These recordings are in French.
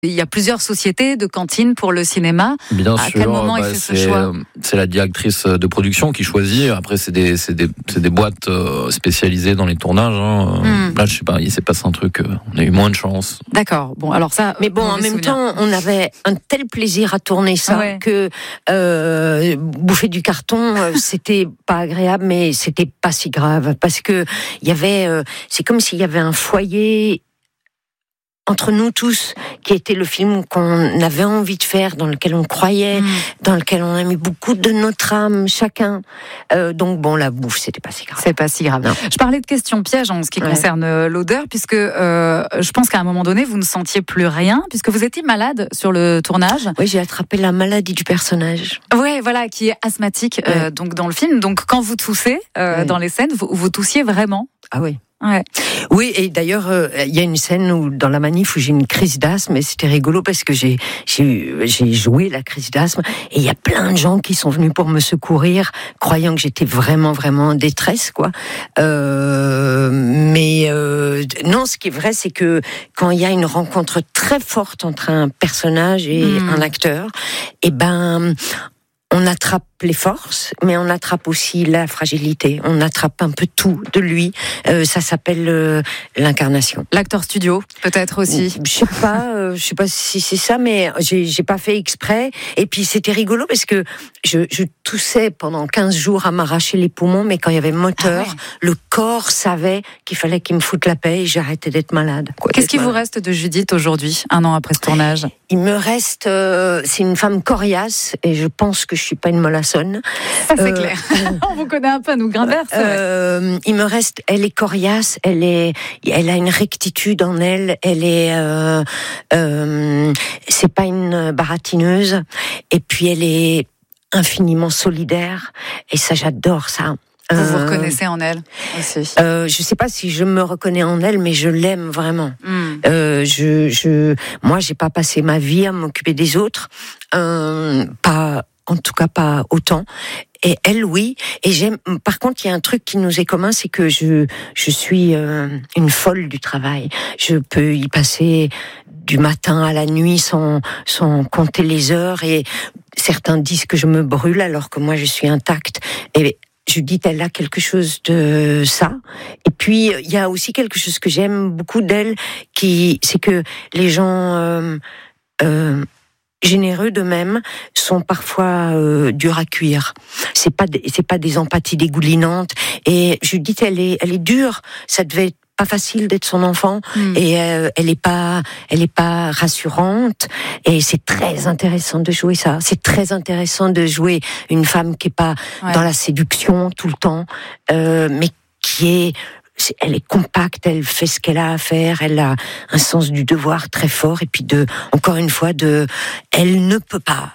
Il y a plusieurs sociétés de cantines pour le cinéma. Bien à sûr, quel moment il fait ce choix? C'est la directrice de production qui choisit. Après, c'est des boîtes spécialisées dans les tournages. Là, je sais pas, il s'est passé un truc. On a eu moins de chance. D'accord. Bon, alors ça. Mais bon, en même temps, on avait un tel plaisir à tourner ça que bouffer du carton, c'était pas agréable, mais c'était pas si grave parce que il y avait. C'est comme s'il y avait un foyer entre nous tous, qui était le film qu'on avait envie de faire, dans lequel on croyait, dans lequel on a mis beaucoup de notre âme, chacun. Donc bon, la bouffe, c'était pas si grave. C'est pas si grave. Non. Je parlais de questions pièges en ce qui concerne l'odeur, puisque je pense qu'à un moment donné, vous ne sentiez plus rien, puisque vous étiez malade sur le tournage. Oui, j'ai attrapé la maladie du personnage. Oui, voilà, qui est asthmatique donc dans le film. Donc quand vous toussez dans les scènes, vous toussiez vraiment? Ah oui. Ouais. Oui, et d'ailleurs, il y a une scène où, dans la manif où j'ai une crise d'asthme, et c'était rigolo parce que j'ai joué la crise d'asthme, et il y a plein de gens qui sont venus pour me secourir, croyant que j'étais vraiment, vraiment en détresse, quoi. Mais non, ce qui est vrai, c'est que quand il y a une rencontre très forte entre un personnage et un acteur, et ben, on attrape les forces, mais on attrape aussi la fragilité. On attrape un peu tout de lui. Ça s'appelle l'incarnation. L'acteur studio, peut-être aussi. Je sais pas si c'est ça, mais j'ai pas fait exprès. Et puis c'était rigolo parce que je toussais pendant 15 jours à m'arracher les poumons, mais quand il y avait moteur, le corps savait qu'il fallait qu'il me foute la paix et j'arrêtais d'être malade. Qu'est-ce qui vous reste de Judith aujourd'hui, 1 an après ce tournage? Il me reste, c'est une femme coriace et je pense que je suis pas une mollassonne. Ça c'est clair. On vous connaît un peu, nous, Grimbert. Il me reste, elle est coriace, elle a une rectitude en elle, c'est pas une baratineuse, et puis elle est infiniment solidaire, et ça, j'adore ça. Vous vous reconnaissez en elle aussi? Je sais pas si je me reconnais en elle, mais je l'aime vraiment. Moi, j'ai pas passé ma vie à m'occuper des autres, en tout cas pas autant. Et elle, oui. Et j'aime. Par contre, il y a un truc qui nous est commun, c'est que je suis une folle du travail. Je peux y passer du matin à la nuit sans compter les heures. Et certains disent que je me brûle alors que moi je suis intacte. Et Judith, elle a quelque chose de ça. Et puis il y a aussi quelque chose que j'aime beaucoup d'elle, c'est que les gens généreux d'eux-mêmes sont parfois durs à cuire. C'est pas des empathies dégoulinantes. Et Judith, elle est dure. Ça devait être pas facile d'être son enfant, et elle est pas rassurante, et c'est très intéressant de jouer ça. C'est très intéressant de jouer une femme qui est pas dans la séduction tout le temps, mais elle est compacte, elle fait ce qu'elle a à faire, elle a un sens du devoir très fort, et puis encore une fois, elle ne peut pas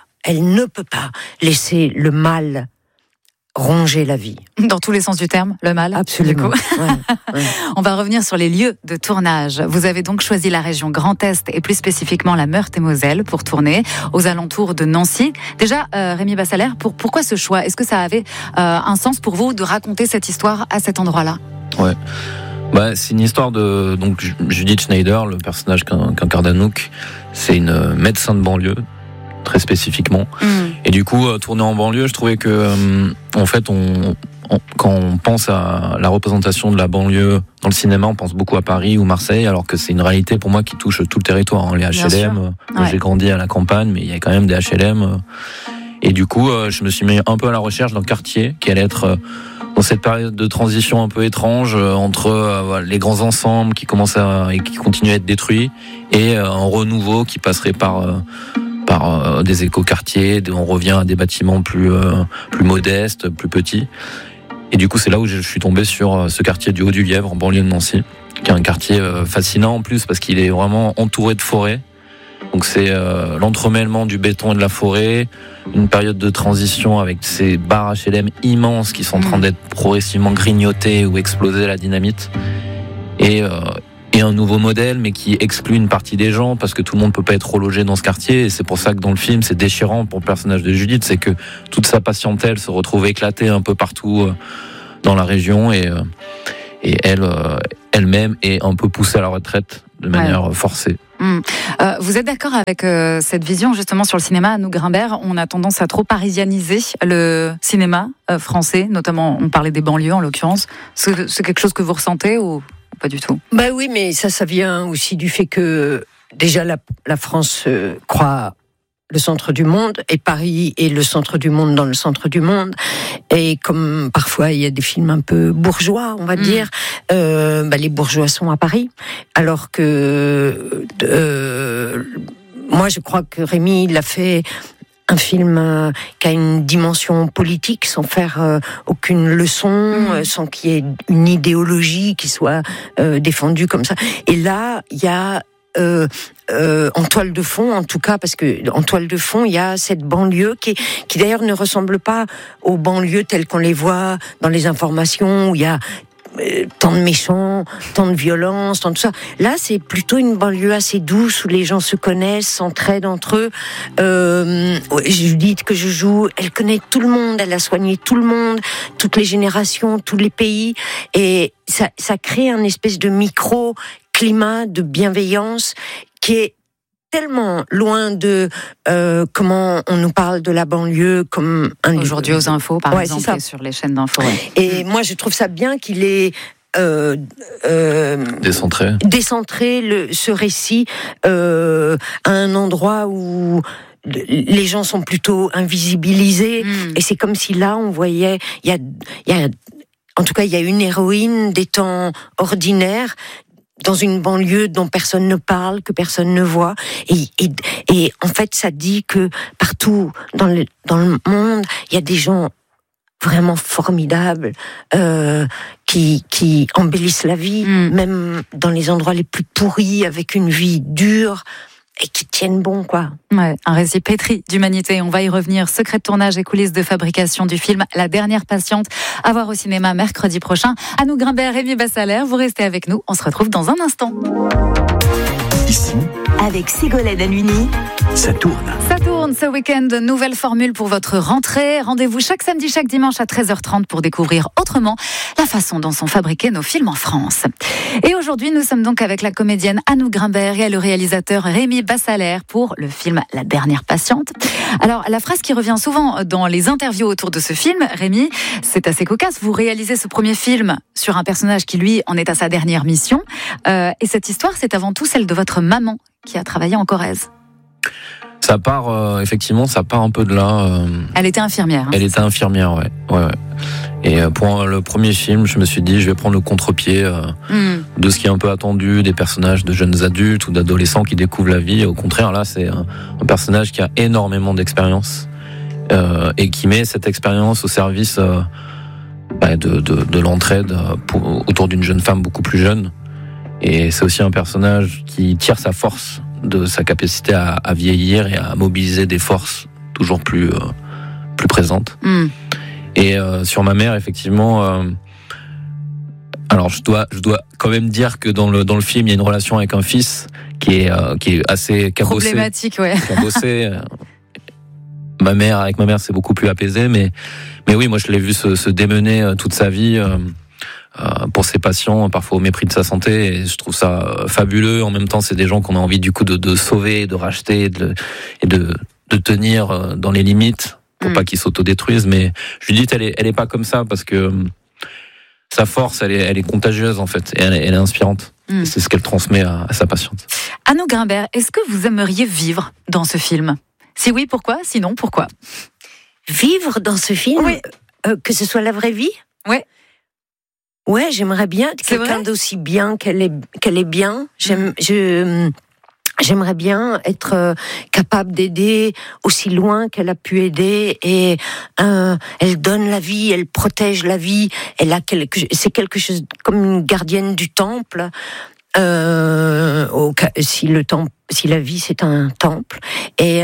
laisser le mal ronger la vie. Dans tous les sens du terme, le mal. Absolument. Ouais. On va revenir sur les lieux de tournage. Vous avez donc choisi la région Grand Est et plus spécifiquement la Meurthe-et-Moselle pour tourner aux alentours de Nancy. Déjà, Rémi Bassaler, pourquoi ce choix? Est-ce que ça avait un sens pour vous de raconter cette histoire à cet endroit-là? Ouais. C'est une histoire de Judith Schneider, le personnage qu'incarne Anouk. C'est une médecin de banlieue, très spécifiquement. Et du coup, tourner en banlieue, je trouvais que, en fait, quand on pense à la représentation de la banlieue dans le cinéma, on pense beaucoup à Paris ou Marseille, alors que c'est une réalité pour moi qui touche tout le territoire. Les HLM, j'ai grandi à la campagne, mais il y a quand même des HLM. Et du coup, je me suis mis un peu à la recherche d'un quartier qui allait être dans cette période de transition un peu étrange entre les grands ensembles qui commencent et qui continuent à être détruits, et un renouveau qui passerait par des écoquartiers. On revient à des bâtiments plus modestes, plus petits. Et du coup, c'est là où je suis tombé sur ce quartier du Haut-du-Lièvre, en banlieue de Nancy, qui est un quartier fascinant en plus parce qu'il est vraiment entouré de forêts. Donc c'est l'entremêlement du béton et de la forêt, une période de transition avec ces bars HLM immenses qui sont en train d'être progressivement grignotés ou explosés à la dynamite, et un nouveau modèle, mais qui exclut une partie des gens parce que tout le monde peut pas être relogé dans ce quartier. Et c'est pour ça que dans le film, c'est déchirant pour le personnage de Judith, c'est que toute sa patientèle se retrouve éclatée un peu partout dans la région, et elle-même est un peu poussée à la retraite de manière forcée. Vous êtes d'accord avec cette vision justement sur le cinéma, Anouk Grimbert? On a tendance à trop parisianiser le cinéma français, notamment on parlait des banlieues en l'occurrence. C'est quelque chose que vous ressentez ou pas du tout? Bah oui, mais ça vient aussi du fait que déjà la France croit le centre du monde, et Paris est le centre du monde dans le centre du monde. Et comme parfois il y a des films un peu bourgeois, on va dire, les bourgeois sont à Paris, alors que moi je crois que Rémi il a fait un film qui a une dimension politique sans faire aucune leçon, sans qu'il y ait une idéologie qui soit défendue comme ça. Et là, il y a en toile de fond, en tout cas, parce que en toile de fond, il y a cette banlieue qui d'ailleurs ne ressemble pas aux banlieues telles qu'on les voit dans les informations, où il y a tant de méchants, tant de violence, tant de tout ça. Là, c'est plutôt une banlieue assez douce où les gens se connaissent, s'entraident entre eux. Judith que je joue, elle connaît tout le monde, elle a soigné tout le monde, toutes les générations, tous les pays, et ça crée un espèce de micro-climat de bienveillance qui est tellement loin de comment on nous parle de la banlieue comme un... Aujourd'hui aux infos, par exemple, et sur les chaînes d'infos. Ouais. Et moi, je trouve ça bien qu'il ait décentré ce récit à un endroit où les gens sont plutôt invisibilisés. Et c'est comme si là, on voyait... En tout cas, il y a une héroïne des temps ordinaires dans une banlieue dont personne ne parle, que personne ne voit. Et en fait, ça dit que partout dans le monde, il y a des gens vraiment formidables qui embellissent la vie, même dans les endroits les plus pourris, avec une vie dure, et qui tiennent bon, quoi. Ouais, un récit pétri d'humanité. On va y revenir. Secret de tournage et coulisses de fabrication du film La Dernière Patiente, à voir au cinéma mercredi prochain. Anouk Grimbert, Rémi Bassaler, vous restez avec nous. On se retrouve dans un instant. Ici, avec Ségolène Halluny, ça tourne. Ça tourne ce week-end. Nouvelle formule pour votre rentrée. Rendez-vous chaque samedi, chaque dimanche à 13h30 pour découvrir autrement la façon dont sont fabriqués nos films en France. Et aujourd'hui, nous sommes donc avec la comédienne Anouk Grimbert et le réalisateur Rémi Bassaler pour le film La Dernière Patiente. Alors, la phrase qui revient souvent dans les interviews autour de ce film, Rémi, c'est assez cocasse. Vous réalisez ce premier film sur un personnage qui, lui, en est à sa dernière mission. Et cette histoire, c'est avant tout celle de votre maman qui a travaillé en Corrèze. Ça part, effectivement, ça part un peu de là. Elle était infirmière. Elle était infirmière, ouais. Et pour le premier film, je me suis dit, je vais prendre le contre-pied de ce qui est un peu attendu, des personnages de jeunes adultes ou d'adolescents qui découvrent la vie. Au contraire, là, c'est un personnage qui a énormément d'expérience et qui met cette expérience au service de l'entraide autour d'une jeune femme beaucoup plus jeune. Et c'est aussi un personnage qui tire sa force de sa capacité à vieillir et à mobiliser des forces toujours plus présentes. Et sur ma mère, effectivement, alors je dois quand même dire que dans le film, il y a une relation avec un fils qui est assez cabossé. Problématique, ouais. Cabossé. Avec ma mère, c'est beaucoup plus apaisé, mais oui, moi je l'ai vu se démener toute sa vie. Pour ses patients, parfois au mépris de sa santé, et je trouve ça fabuleux. En même temps, c'est des gens qu'on a envie du coup de sauver, de racheter, et de tenir dans les limites pour pas qu'ils s'autodétruisent. Mais je lui dis, elle est pas comme ça, parce que sa force, elle est contagieuse en fait, et elle est inspirante. Et c'est ce qu'elle transmet à sa patiente. Anouk Grimbert, est-ce que vous aimeriez vivre dans ce film? Si oui, pourquoi? Sinon, pourquoi? Vivre dans ce film, oui. Que ce soit la vraie vie? Oui. Ouais, j'aimerais bien être quelqu'un d'aussi bien qu'elle est bien. J'aimerais bien être capable d'aider aussi loin qu'elle a pu aider, et elle donne la vie, elle protège la vie, c'est quelque chose comme une gardienne du temple. Si la vie c'est un temple, et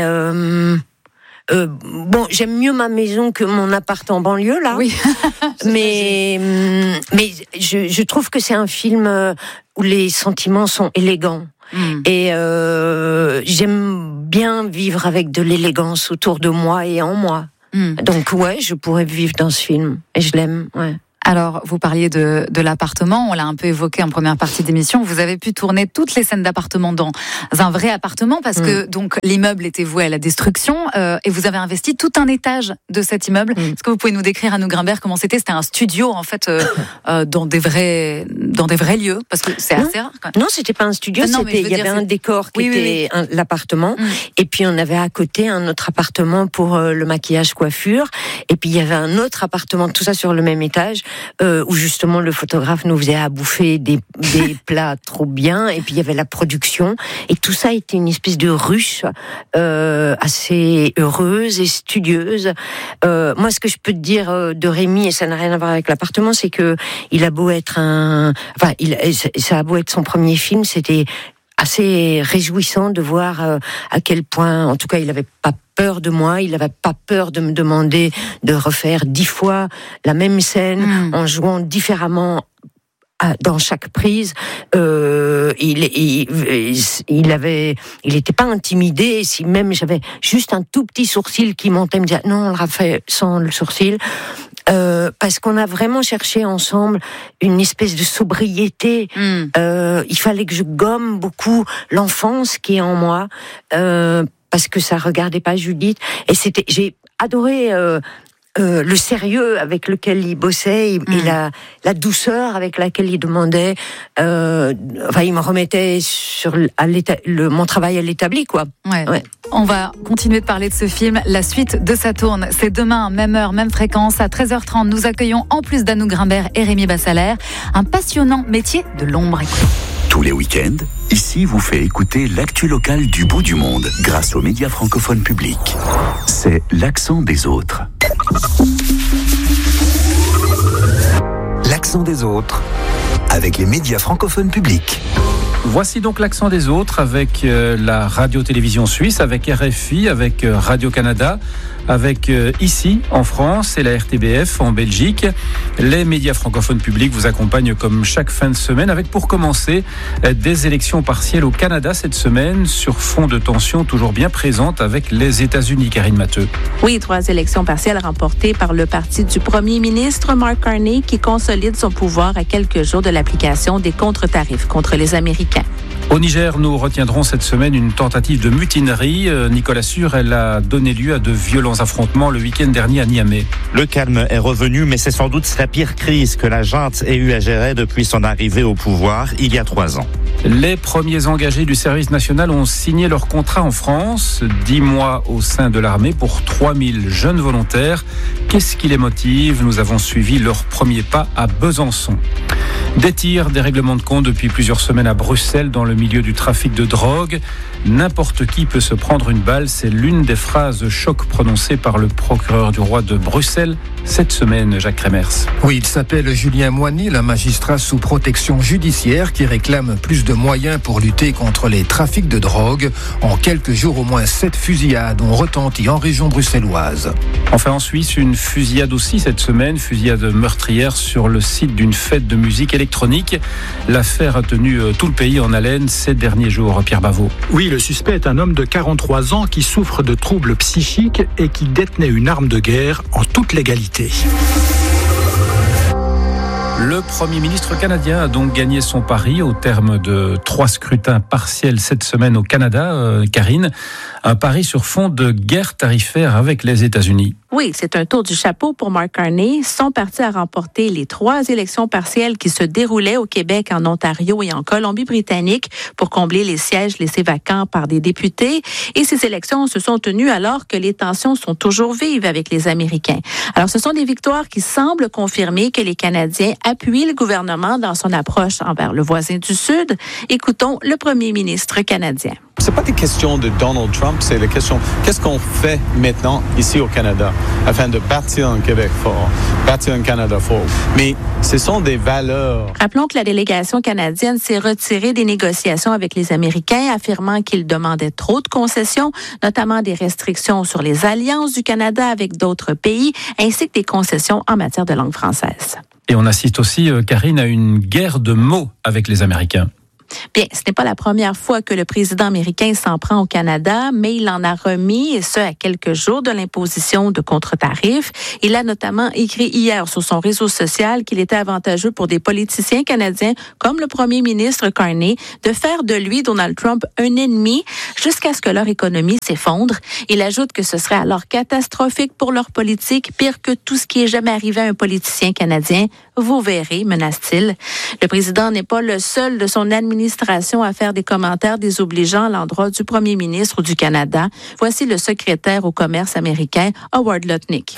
bon, j'aime mieux ma maison que mon appart en banlieue, là. Oui. mais je trouve que c'est un film où les sentiments sont élégants. Et j'aime bien vivre avec de l'élégance autour de moi et en moi. Donc ouais, je pourrais vivre dans ce film, et je l'aime, ouais. Alors, vous parliez de l'appartement, on l'a un peu évoqué en première partie d'émission. Vous avez pu tourner toutes les scènes d'appartement dans un vrai appartement parce que donc l'immeuble était voué à la destruction et vous avez investi tout un étage de cet immeuble. Est-ce que vous pouvez nous décrire à nous Grimbert comment c'était ? C'était un studio en fait dans des vrais lieux parce que c'est assez rare. Quand même. Non, c'était pas un studio. Il y avait un décor qui était l'appartement et puis on avait à côté un autre appartement pour le maquillage, coiffure et puis il y avait un autre appartement, tout ça sur le même étage. Où justement le photographe nous faisait à bouffer des plats trop bien et puis il y avait la production et tout ça était une espèce de ruche assez heureuse et studieuse. Moi ce que je peux te dire de Rémi, et ça n'a rien à voir avec l'appartement, c'est que il a beau être ça a beau être son premier film, c'était assez réjouissant de voir à quel point, en tout cas, il n'avait pas peur de moi, il n'avait pas peur de me demander de refaire 10 fois la même scène en jouant différemment dans chaque prise. Il était pas intimidé. Si même j'avais juste un tout petit sourcil qui montait, il me disait non, on l'a fait sans le sourcil. Parce qu'on a vraiment cherché ensemble une espèce de sobriété. Il fallait que je gomme beaucoup l'enfance qui est en moi, parce que ça regardait pas Judith. Et j'ai adoré le sérieux avec lequel il bossait et la douceur avec laquelle il demandait. Il me remettait sur mon travail à l'établi, quoi. Ouais. On va continuer de parler de ce film. La suite de Ça tourne, c'est demain, même heure, même fréquence, à 13h30. Nous accueillons, en plus d'Anouk Grimbert et Rémi Bassalaire, un passionnant métier de l'ombre. Tous les week-ends, ici vous fait écouter l'actu locale du bout du monde grâce aux médias francophones publics. C'est l'accent des autres. L'accent des autres avec les médias francophones publics. Voici donc l'accent des autres avec la radio-télévision suisse, avec RFI, avec Radio-Canada, avec ici en France et la RTBF en Belgique. Les médias francophones publics vous accompagnent comme chaque fin de semaine avec pour commencer des élections partielles au Canada cette semaine sur fond de tension toujours bien présente avec les États-Unis. Karine Matteux. Oui, 3 élections partielles remportées par le parti du premier ministre Mark Carney qui consolide son pouvoir à quelques jours de l'application des contre-tarifs contre les Américains. Au Niger, nous retiendrons cette semaine une tentative de mutinerie. Nicolas Sûr, elle a donné lieu à de violents affrontements le week-end dernier à Niamey. Le calme est revenu, mais c'est sans doute la pire crise que la junte ait eu à gérer depuis son arrivée au pouvoir il y a 3 ans. Les premiers engagés du service national ont signé leur contrat en France. 10 mois au sein de l'armée pour 3000 jeunes volontaires. Qu'est-ce qui les motive ? Nous avons suivi leur premier pas à Besançon. Des tirs, des règlements de compte depuis plusieurs semaines à Bruxelles dans le milieu du trafic de drogue. N'importe qui peut se prendre une balle, c'est l'une des phrases choc prononcées par le procureur du roi de Bruxelles cette semaine, Jacques Kremers. Oui, il s'appelle Julien Moigny, un magistrat sous protection judiciaire qui réclame plus de moyens pour lutter contre les trafics de drogue. En quelques jours, au moins 7 fusillades ont retenti en région bruxelloise. Enfin, en Suisse, une fusillade aussi cette semaine, fusillade meurtrière sur le site d'une fête de musique électronique. L'affaire a tenu tout le pays en haleine ces derniers jours. Pierre Bavot. Oui, le suspect est un homme de 43 ans qui souffre de troubles psychiques et qui détenait une arme de guerre en toute légalité. Le Premier ministre canadien a donc gagné son pari au terme de 3 scrutins partiels cette semaine au Canada, Karine. Un pari sur fond de guerre tarifaire avec les États-Unis. Oui, c'est un tour du chapeau pour Mark Carney. Son parti a remporté les 3 élections partielles qui se déroulaient au Québec, en Ontario et en Colombie-Britannique pour combler les sièges laissés vacants par des députés. Et ces élections se sont tenues alors que les tensions sont toujours vives avec les Américains. Alors, ce sont des victoires qui semblent confirmer que les Canadiens appuient le gouvernement dans son approche envers le voisin du Sud. Écoutons le premier ministre canadien. C'est pas des questions de Donald Trump, c'est la question qu'est-ce qu'on fait maintenant ici au Canada afin de bâtir un Québec fort, bâtir un Canada fort. Mais ce sont des valeurs. Rappelons que la délégation canadienne s'est retirée des négociations avec les Américains, affirmant qu'ils demandaient trop de concessions, notamment des restrictions sur les alliances du Canada avec d'autres pays, ainsi que des concessions en matière de langue française. Et on assiste aussi, Karine, à une guerre de mots avec les Américains. Bien, ce n'est pas la première fois que le président américain s'en prend au Canada, mais il en a remis, et ce, à quelques jours de l'imposition de contre-tarifs. Il a notamment écrit hier sur son réseau social qu'il était avantageux pour des politiciens canadiens, comme le premier ministre Carney, de faire de lui, Donald Trump, un ennemi jusqu'à ce que leur économie s'effondre. Il ajoute que ce serait alors catastrophique pour leur politique, pire que tout ce qui est jamais arrivé à un politicien canadien. Vous verrez, menace-t-il. Le président n'est pas le seul de son administration à faire des commentaires désobligeants à l'endroit du premier ministre du Canada. Voici le secrétaire au commerce américain, Howard Lutnick.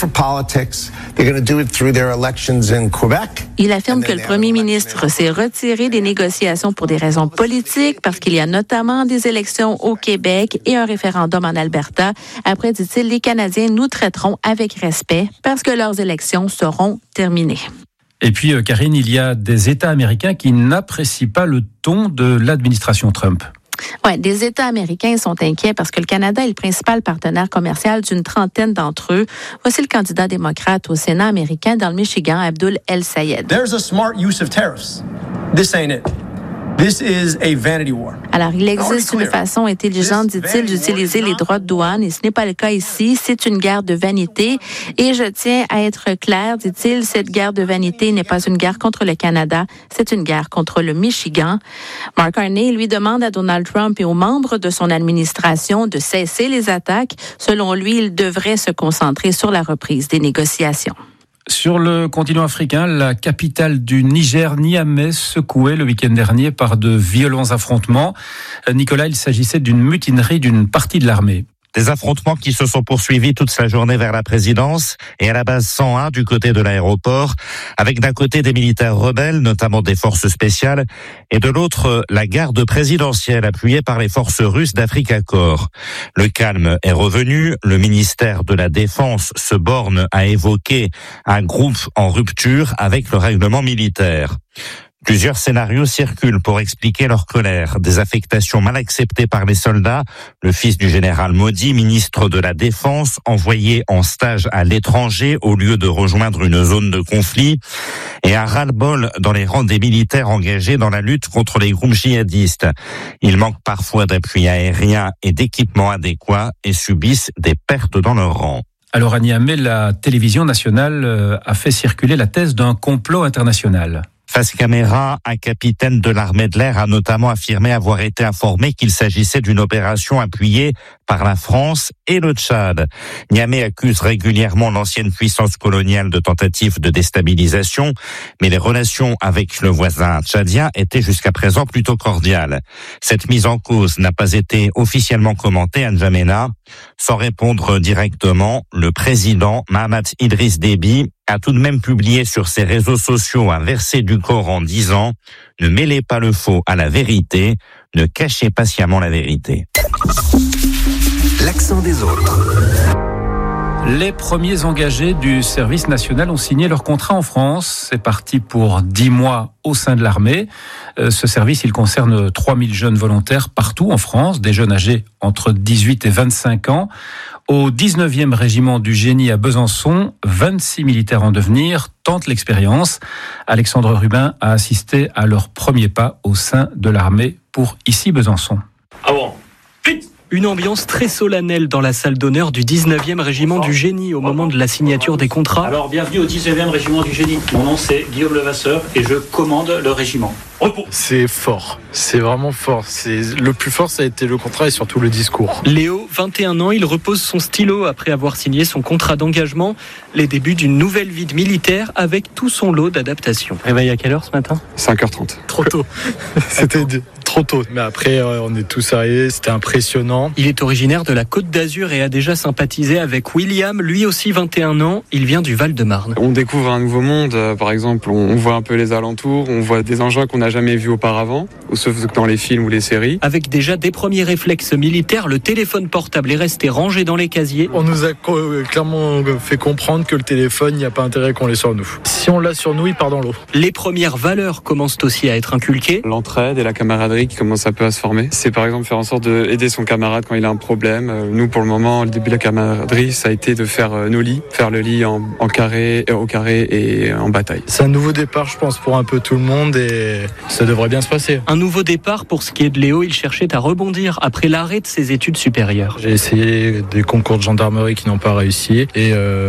Il affirme que le premier ministre s'est retiré des négociations pour des raisons politiques, parce qu'il y a notamment des élections au Québec et un référendum en Alberta. Après, dit-il, les Canadiens nous traiteront avec respect parce que leurs élections seront terminées. Et puis, Karine, il y a des États américains qui n'apprécient pas le ton de l'administration Trump. Oui, des États américains sont inquiets parce que le Canada est le principal partenaire commercial d'une trentaine d'entre eux. Voici le candidat démocrate au Sénat américain dans le Michigan, Abdul El-Sayed. There's a smart use of tariffs. This ain't it. This is a vanity war. Alors, il existe une façon intelligente, dit-il, d'utiliser les droits de douane et ce n'est pas le cas ici. C'est une guerre de vanité et je tiens à être clair, dit-il, cette guerre de vanité n'est pas une guerre contre le Canada, c'est une guerre contre le Michigan. Mark Carney, lui, demande à Donald Trump et aux membres de son administration de cesser les attaques. Selon lui, il devrait se concentrer sur la reprise des négociations. Sur le continent africain, la capitale du Niger, Niamey, secouée le week-end dernier par de violents affrontements. Nicolas, il s'agissait d'une mutinerie d'une partie de l'armée. Des affrontements qui se sont poursuivis toute la journée vers la présidence et à la base 101 du côté de l'aéroport, avec d'un côté des militaires rebelles, notamment des forces spéciales, et de l'autre la garde présidentielle appuyée par les forces russes d'Africa Corps. Le calme est revenu, le ministère de la Défense se borne à évoquer un groupe en rupture avec le règlement militaire. Plusieurs scénarios circulent pour expliquer leur colère. Des affectations mal acceptées par les soldats, le fils du général Modi, ministre de la Défense, envoyé en stage à l'étranger au lieu de rejoindre une zone de conflit, et un ras-le-bol dans les rangs des militaires engagés dans la lutte contre les groupes djihadistes. Ils manquent parfois d'appui aérien et d'équipements adéquats et subissent des pertes dans leurs rangs. Alors à Niamey, la télévision nationale a fait circuler la thèse d'un complot international. Face caméra, un capitaine de l'armée de l'air a notamment affirmé avoir été informé qu'il s'agissait d'une opération appuyée par la France et le Tchad. Niamey accuse régulièrement l'ancienne puissance coloniale de tentatives de déstabilisation, mais les relations avec le voisin tchadien étaient jusqu'à présent plutôt cordiales. Cette mise en cause n'a pas été officiellement commentée à N'Djamena. Sans répondre directement, le président Mahamat Idriss Déby a tout de même publié sur ses réseaux sociaux un verset du Coran disant « Ne mêlez pas le faux à la vérité, ne cachez pas sciemment la vérité ». L'accent des autres. Les premiers engagés du service national ont signé leur contrat en France. C'est parti pour 10 mois au sein de l'armée. Ce service, il concerne 3000 jeunes volontaires partout en France, des jeunes âgés entre 18 et 25 ans. Au 19e régiment du Génie à Besançon, 26 militaires en devenir tentent l'expérience. Alexandre Rubin a assisté à leur premier pas au sein de l'armée pour ici Besançon. Ah bon, vite! Une ambiance très solennelle dans la salle d'honneur du 19e régiment du Génie au moment de la signature des contrats. Alors, bienvenue au 19e régiment du Génie. Mon nom, c'est Guillaume Levasseur et je commande le régiment. C'est fort, c'est vraiment fort. Le plus fort, ça a été le contrat et surtout le discours. Léo, 21 ans, il repose son stylo après avoir signé son contrat d'engagement. Les débuts d'une nouvelle vie de militaire avec tout son lot d'adaptations. Réveil à quelle heure ce matin ? 5h30. Trop tôt. C'était trop tôt. Mais après, on est tous arrivés, c'était impressionnant. Il est originaire de la Côte d'Azur et a déjà sympathisé avec William, lui aussi 21 ans. Il vient du Val-de-Marne. On découvre un nouveau monde. Par exemple, on voit un peu les alentours, on voit des engins qu'on n'a jamais vus auparavant, sauf dans les films ou les séries. Avec déjà des premiers réflexes militaires, le téléphone portable est resté rangé dans les casiers. On nous a clairement fait comprendre que le téléphone, il n'y a pas intérêt qu'on l'ait sur nous. Si on l'a sur nous, il part dans l'eau. Les premières valeurs commencent aussi à être inculquées. L'entraide et la camaraderie camaraderie qui commence un peu à se former. C'est par exemple faire en sorte d'aider son camarade quand il a un problème. Nous, pour le moment, le début de la camaraderie, ça a été de faire nos lits, faire le lit au carré et en bataille. C'est un nouveau départ, je pense, pour un peu tout le monde et ça devrait bien se passer. Un nouveau départ pour ce qui est de Léo, il cherchait à rebondir après l'arrêt de ses études supérieures. J'ai essayé des concours de gendarmerie qui n'ont pas réussi et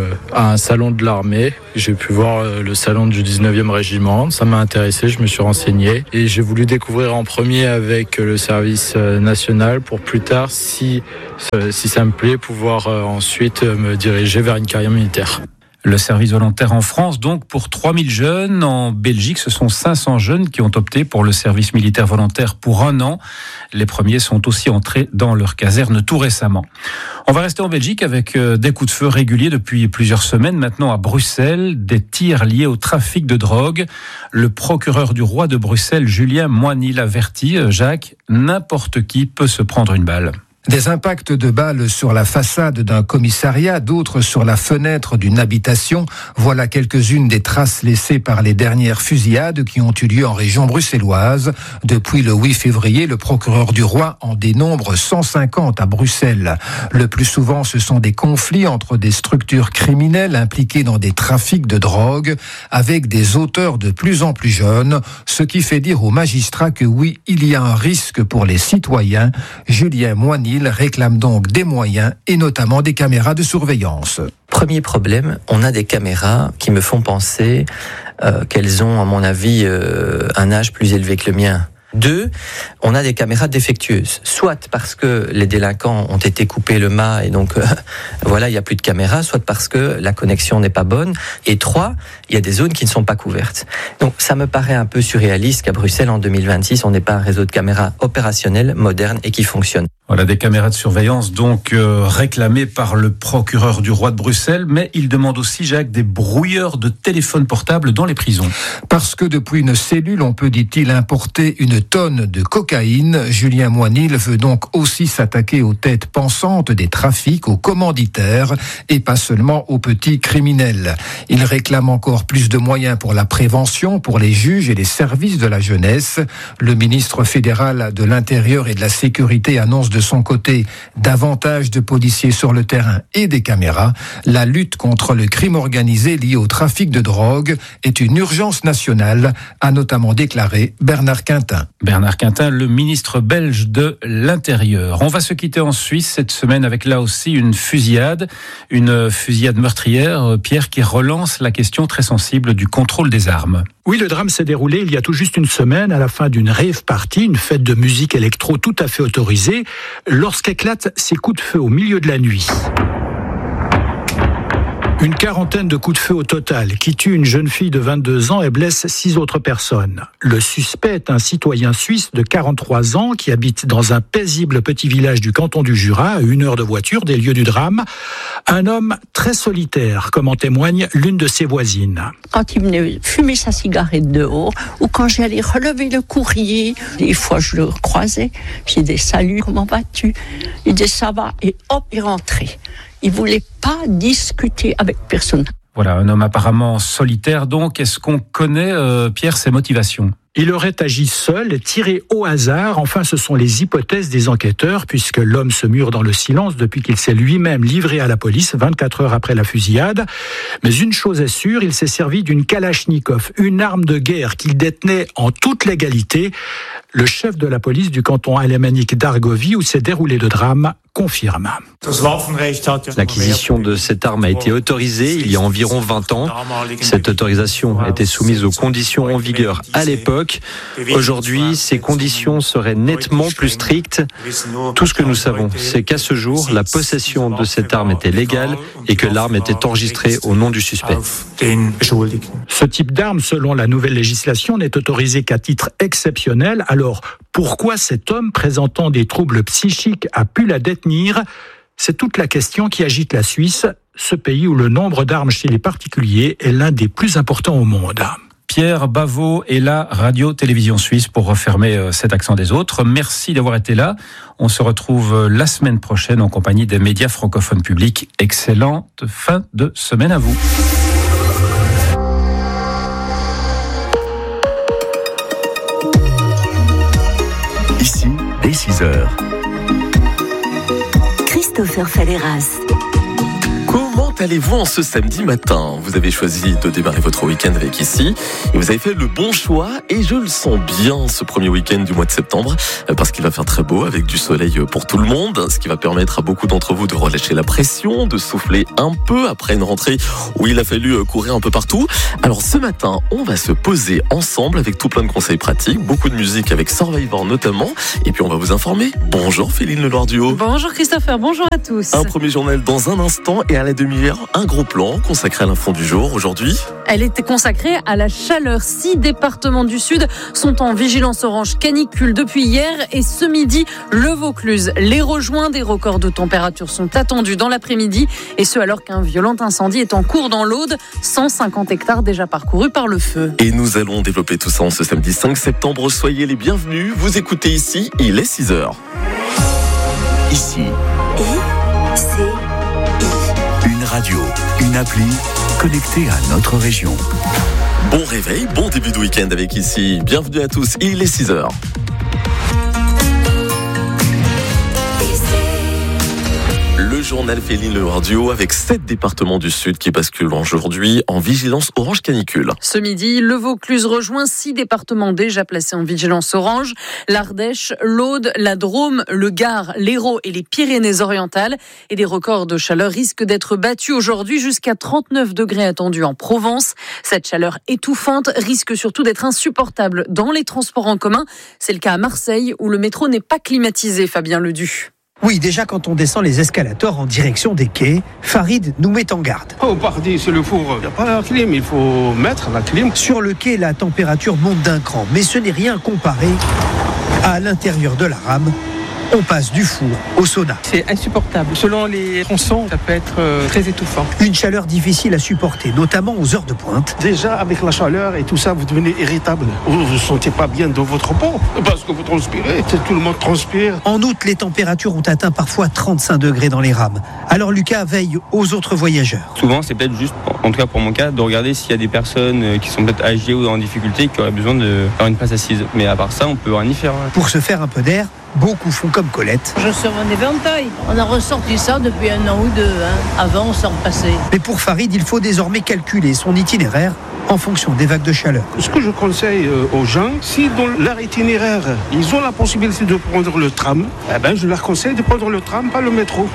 à un salon de l'armée, j'ai pu voir le salon du 19e régiment. Ça m'a intéressé, je me suis renseigné et j'ai voulu découvrir en premier avec le service national pour plus tard, si ça me plaît, pouvoir ensuite me diriger vers une carrière militaire. Le service volontaire en France, donc, pour 3000 jeunes. En Belgique, ce sont 500 jeunes qui ont opté pour le service militaire volontaire pour 1 an. Les premiers sont aussi entrés dans leur caserne tout récemment. On va rester en Belgique avec des coups de feu réguliers depuis plusieurs semaines maintenant à Bruxelles, des tirs liés au trafic de drogue. Le procureur du roi de Bruxelles, Julien Moigny, l'avertit, Jacques, n'importe qui peut se prendre une balle. Des impacts de balles sur la façade d'un commissariat, d'autres sur la fenêtre d'une habitation. Voilà quelques-unes des traces laissées par les dernières fusillades qui ont eu lieu en région bruxelloise. Depuis le 8 février, le procureur du roi en dénombre 150 à Bruxelles. Le plus souvent, ce sont des conflits entre des structures criminelles impliquées dans des trafics de drogue, avec des auteurs de plus en plus jeunes, ce qui fait dire aux magistrats que oui, il y a un risque pour les citoyens. Julien Moigny réclame donc des moyens et notamment des caméras de surveillance. Premier problème, on a des caméras qui me font penser qu'elles ont, à mon avis, un âge plus élevé que le mien. 2, on a des caméras défectueuses, soit parce que les délinquants ont été coupés le mât et donc voilà, il n'y a plus de caméras, soit parce que la connexion n'est pas bonne. Et 3, il y a des zones qui ne sont pas couvertes. Donc ça me paraît un peu surréaliste qu'à Bruxelles en 2026, on n'ait pas un réseau de caméras opérationnel, moderne et qui fonctionne. Voilà, des caméras de surveillance donc réclamées par le procureur du roi de Bruxelles, mais il demande aussi, Jacques, des brouilleurs de téléphones portables dans les prisons. Parce que depuis une cellule, on peut, dit-il, importer 1 tonne de cocaïne. Julien Moigny veut donc aussi s'attaquer aux têtes pensantes des trafics, aux commanditaires et pas seulement aux petits criminels. Il réclame encore plus de moyens pour la prévention, pour les juges et les services de la jeunesse. Le ministre fédéral de l'Intérieur et de la Sécurité annonce de son côté davantage de policiers sur le terrain et des caméras. La lutte contre le crime organisé lié au trafic de drogue est une urgence nationale, a notamment déclaré Bernard Quintin. Bernard Quintin, le ministre belge de l'Intérieur. On va se quitter en Suisse cette semaine avec là aussi une fusillade meurtrière, Pierre, qui relance la question très sensible du contrôle des armes. Oui, le drame s'est déroulé il y a tout juste une semaine à la fin d'une rave party, une fête de musique électro tout à fait autorisée, lorsqu'éclatent ces coups de feu au milieu de la nuit. Une quarantaine de coups de feu au total qui tuent une jeune fille de 22 ans et blessent 6 autres personnes. Le suspect est un citoyen suisse de 43 ans qui habite dans un paisible petit village du canton du Jura, à 1 heure de voiture des lieux du drame. Un homme très solitaire, comme en témoigne l'une de ses voisines. Quand il venait fumer sa cigarette dehors, ou quand j'allais relever le courrier, des fois je le croisais, j'ai dit « Salut, comment vas-tu ?» Il dit « Ça va » et hop, il rentrait. Il ne voulait pas discuter avec personne. Voilà, un homme apparemment solitaire donc. Est-ce qu'on connaît, Pierre, ses motivations ? Il aurait agi seul, tiré au hasard. Enfin, ce sont les hypothèses des enquêteurs, puisque l'homme se mure dans le silence depuis qu'il s'est lui-même livré à la police 24 heures après la fusillade. Mais une chose est sûre, il s'est servi d'une Kalachnikov, une arme de guerre qu'il détenait en toute légalité. Le chef de la police du canton alémanique d'Argovie, où s'est déroulé le drame, confirme. L'acquisition de cette arme a été autorisée il y a environ 20 ans. Cette autorisation était soumise aux conditions en vigueur à l'époque. Aujourd'hui, ces conditions seraient nettement plus strictes. Tout ce que nous savons, c'est qu'à ce jour, la possession de cette arme était légale et que l'arme était enregistrée au nom du suspect. Ce type d'arme, selon la nouvelle législation, n'est autorisé qu'à titre exceptionnel. Alors, pourquoi cet homme présentant des troubles psychiques a pu la détenir ? C'est toute la question qui agite la Suisse, ce pays où le nombre d'armes chez les particuliers est l'un des plus importants au monde. Pierre Bavot et la Radio-Télévision Suisse pour refermer cet accent des autres. Merci d'avoir été là. On se retrouve la semaine prochaine en compagnie des médias francophones publics. Excellente fin de semaine à vous. 6h. Christopher Falleras. Comment allez-vous en ce samedi matin ? Vous avez choisi de démarrer votre week-end avec ici et vous avez fait le bon choix et je le sens bien ce premier week-end du mois de septembre parce qu'il va faire très beau avec du soleil pour tout le monde, ce qui va permettre à beaucoup d'entre vous de relâcher la pression, de souffler un peu après une rentrée où il a fallu courir un peu partout. Alors ce matin, on va se poser ensemble avec tout plein de conseils pratiques, beaucoup de musique avec Survivor notamment et puis on va vous informer. Bonjour Féline Leloir-Duhaut. Bonjour Christopher, bonjour à tous. Un premier journal dans un instant et à la demi-heure, un gros plan consacré à l'info du jour aujourd'hui. Elle était consacrée à la chaleur. 6 départements du Sud sont en vigilance orange canicule depuis hier et ce midi, le Vaucluse les rejoint. Des records de température sont attendus dans l'après-midi et ce alors qu'un violent incendie est en cours dans l'Aude. 150 hectares déjà parcourus par le feu. Et nous allons développer tout ça en ce samedi 5 septembre. Soyez les bienvenus. Vous écoutez ici, il est 6h. Ici. Une radio, une appli connectée à notre région. Bon réveil, bon début de week-end avec ici. Bienvenue à tous, il est 6h. Le journal Féline Leloir-Duhaut avec 7 départements du Sud qui basculent aujourd'hui en vigilance orange canicule. Ce midi, le Vaucluse rejoint 6 départements déjà placés en vigilance orange. L'Ardèche, l'Aude, la Drôme, le Gard, l'Hérault et les Pyrénées-Orientales. Et des records de chaleur risquent d'être battus aujourd'hui jusqu'à 39 degrés attendus en Provence. Cette chaleur étouffante risque surtout d'être insupportable dans les transports en commun. C'est le cas à Marseille où le métro n'est pas climatisé, Fabien Ledu. Oui, déjà quand on descend les escalators en direction des quais, Farid nous met en garde. Oh, pardi, c'est le four. Il n'y a pas la clim, il faut mettre la clim. Sur le quai, la température monte d'un cran, mais ce n'est rien comparé à l'intérieur de la rame. On passe du four au sauna. C'est insupportable. Selon les tronçons, ça peut être très étouffant. Une chaleur difficile à supporter, notamment aux heures de pointe. Déjà, avec la chaleur et tout ça, vous devenez irritable. Vous ne vous sentez pas bien dans votre peau parce que vous transpirez. Tout le monde transpire. En août, les températures ont atteint parfois 35 degrés dans les rames. Alors Lucas veille aux autres voyageurs. Souvent, c'est peut-être juste, en tout cas pour mon cas, de regarder s'il y a des personnes qui sont peut-être âgées ou en difficulté qui auraient besoin de faire une place assise. Mais à part ça, on peut rien y faire. Pour se faire un peu d'air, beaucoup font comme Colette. Je sors un éventail. On a ressorti ça depuis 1 an ou 2. Avant, on s'en repassait. Mais pour Farid, il faut désormais calculer son itinéraire en fonction des vagues de chaleur. Ce que je conseille aux gens, si dans leur itinéraire, ils ont la possibilité de prendre le tram, je leur conseille de prendre le tram, pas le métro.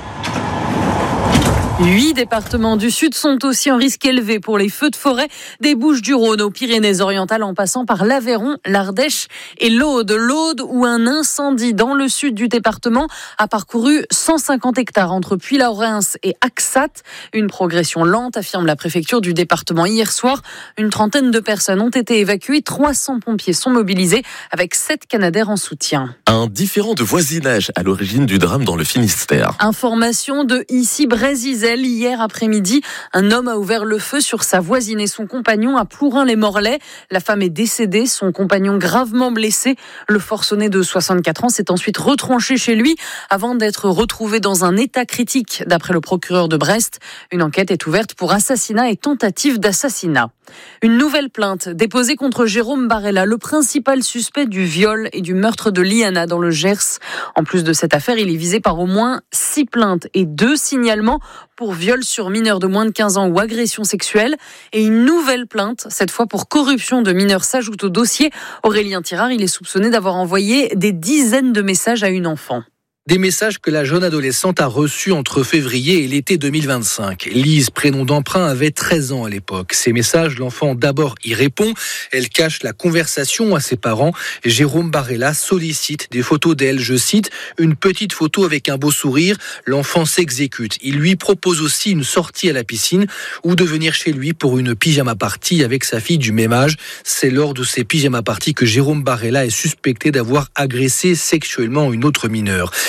8 départements du Sud sont aussi en risque élevé pour les feux de forêt des Bouches-du-Rhône aux Pyrénées-Orientales en passant par l'Aveyron, l'Ardèche et l'Aude. L'Aude où un incendie dans le sud du département a parcouru 150 hectares entre Puylaurens et Axat. Une progression lente, affirme la préfecture du département hier soir. Une trentaine de personnes ont été évacuées, 300 pompiers sont mobilisés avec 7 Canadair en soutien. Un différend de voisinage à l'origine du drame dans le Finistère. Information de ici Brésisel. Hier après-midi, un homme a ouvert le feu sur sa voisine et son compagnon à Plourin-les-Morlaix. La femme est décédée, son compagnon gravement blessé. Le forcené de 64 ans s'est ensuite retranché chez lui avant d'être retrouvé dans un état critique, d'après le procureur de Brest. Une enquête est ouverte pour assassinat et tentative d'assassinat. Une nouvelle plainte déposée contre Jérôme Barella, le principal suspect du viol et du meurtre de Liana dans le Gers. En plus de cette affaire, il est visé par au moins 6 plaintes et 2 signalements pour viol sur mineurs de moins de 15 ans ou agression sexuelle. Et une nouvelle plainte, cette fois pour corruption de mineurs, s'ajoute au dossier. Aurélien Tirard, il est soupçonné d'avoir envoyé des dizaines de messages à une enfant. Des messages que la jeune adolescente a reçus entre février et l'été 2025. Lise, prénom d'emprunt, avait 13 ans à l'époque. Ces messages, l'enfant d'abord y répond. Elle cache la conversation à ses parents. Jérôme Barella sollicite des photos d'elle. Je cite, une petite photo avec un beau sourire. L'enfant s'exécute. Il lui propose aussi une sortie à la piscine ou de venir chez lui pour une pyjama party avec sa fille du même âge. C'est lors de ces pyjama parties que Jérôme Barella est suspecté d'avoir agressé sexuellement une autre mineure.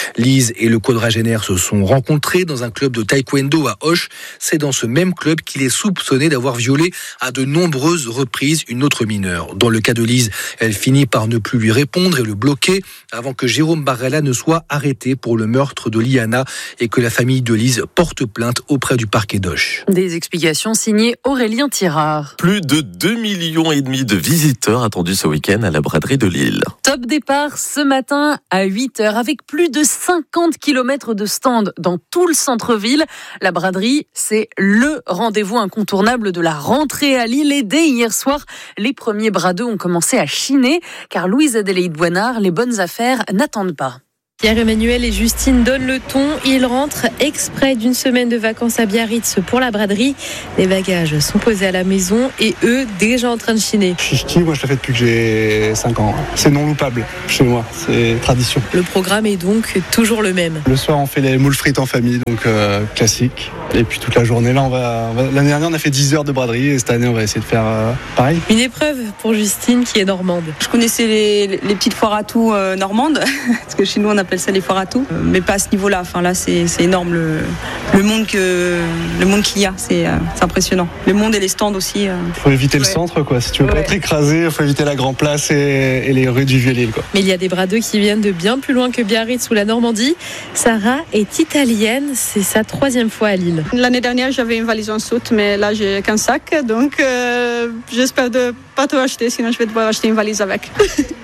Lise et le quadragénaire se sont rencontrés dans un club de taekwondo à Auch. C'est dans ce même club qu'il est soupçonné d'avoir violé à de nombreuses reprises une autre mineure. Dans le cas de Lise, elle finit par ne plus lui répondre et le bloquer avant que Jérôme Barrella ne soit arrêté pour le meurtre de Liana et que la famille de Lise porte plainte auprès du parquet d'Auch. Des explications signées Aurélien Tirard. Plus de 2,5 millions de visiteurs attendus ce week-end à la braderie de Lille. Top départ ce matin à 8h avec plus de 50 km de stands dans tout le centre-ville. La braderie, c'est le rendez-vous incontournable de la rentrée à Lille. Et dès hier soir, les premiers bradeux ont commencé à chiner car Louise-Adélaïde Boinard, les bonnes affaires n'attendent pas. Pierre-Emmanuel et Justine donnent le ton. Ils rentrent exprès d'une semaine de vacances à Biarritz pour la braderie. Les bagages sont posés à la maison et eux, déjà en train de chiner. Chichi, moi je le fais depuis que j'ai 5 ans. C'est non loupable chez moi, c'est tradition. Le programme est donc toujours le même. Le soir, on fait les moules frites en famille, donc classique. Et puis toute la journée, là, l'année dernière, on a fait 10 heures de braderie et cette année, on va essayer de faire pareil. Une épreuve pour Justine qui est normande. Je connaissais les petites foires à tout normandes, parce que chez nous, on appelle ça les foires à tout, mais pas à ce niveau-là. Enfin là, c'est énorme le monde qu'il y a, c'est impressionnant. Le monde et les stands aussi. Il faut éviter le centre, quoi. Si tu veux pas être écrasé, il faut éviter la Grand Place et les rues du Vieux-Lille, quoi. Mais il y a des bradeux qui viennent de bien plus loin que Biarritz ou la Normandie. Sarah est italienne, c'est sa 3e fois à Lille. L'année dernière, j'avais une valise en soute, mais là, j'ai qu'un sac, donc j'espère de pas tout acheter, sinon je vais devoir acheter une valise avec.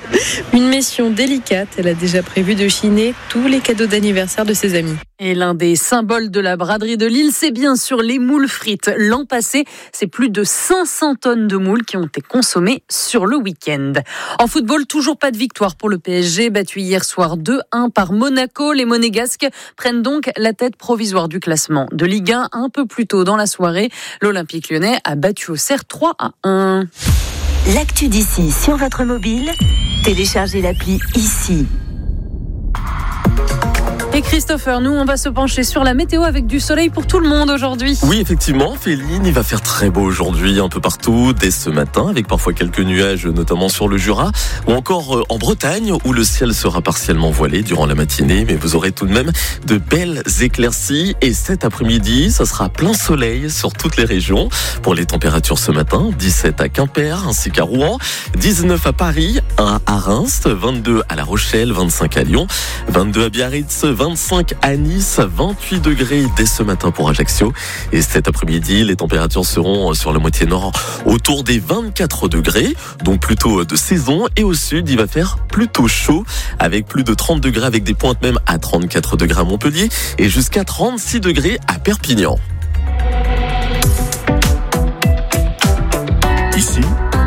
Une mission délicate, elle a déjà prévu de chiner tous les cadeaux d'anniversaire de ses amis. Et l'un des symboles de la braderie de Lille, c'est bien sûr les moules frites. L'an passé, c'est plus de 500 tonnes de moules qui ont été consommées sur le week-end. En football, toujours pas de victoire pour le PSG, battu hier soir 2-1 par Monaco. Les Monégasques prennent donc la tête provisoire du classement de Ligue 1 un peu plus tôt dans la soirée. L'Olympique Lyonnais a battu Auxerre 3-1. L'actu d'ici sur votre mobile, téléchargez l'appli ici. Et Christopher, nous on va se pencher sur la météo avec du soleil pour tout le monde aujourd'hui. Oui, effectivement, Féline, il va faire très beau aujourd'hui un peu partout dès ce matin, avec parfois quelques nuages, notamment sur le Jura, ou encore en Bretagne, où le ciel sera partiellement voilé durant la matinée, mais vous aurez tout de même de belles éclaircies. Et cet après-midi, ça sera plein soleil sur toutes les régions. Pour les températures ce matin, 17 à Quimper ainsi qu'à Rouen, 19 à Paris, 1 à Reims, 22 à La Rochelle, 25 à Lyon, 22 à Biarritz, 25 à Nice, 28 degrés dès ce matin pour Ajaccio. Et cet après-midi, les températures seront sur la moitié nord autour des 24 degrés, donc plutôt de saison. Et au sud, il va faire plutôt chaud, avec plus de 30 degrés, avec des pointes même à 34 degrés à Montpellier et jusqu'à 36 degrés à Perpignan. Ici,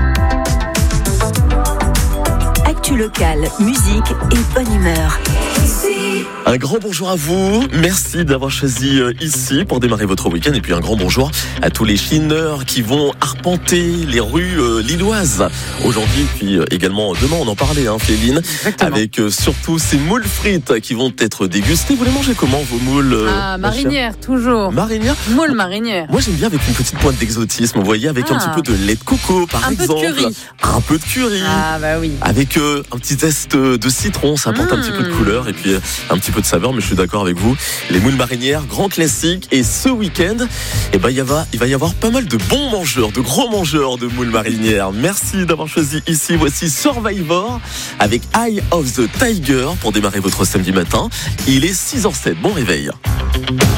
actu locale, musique et bonne humeur. Un grand bonjour à vous, merci d'avoir choisi ici pour démarrer votre week-end, et puis un grand bonjour à tous les chineurs qui vont arpenter les rues lilloises aujourd'hui, puis également demain, on en parlait, Féline. Exactement. Avec surtout ces moules frites qui vont être dégustées. Vous les mangez comment, vos moules Marinière, toujours. Marinière. Moule marinière. Moi j'aime bien avec une petite pointe d'exotisme, vous voyez, avec un petit peu de lait de coco par exemple. Un peu de curry. Ah bah oui. Avec un petit zeste de citron, ça apporte un petit peu de couleur et puis un petit peu de saveur, mais je suis d'accord avec vous. Les moules marinières, grand classique. Et ce week-end, il va y avoir pas mal de bons mangeurs, de gros mangeurs de moules marinières. Merci d'avoir choisi ici. Voici Survivor avec Eye of the Tiger pour démarrer votre samedi matin. Il est 6h07. Bon réveil.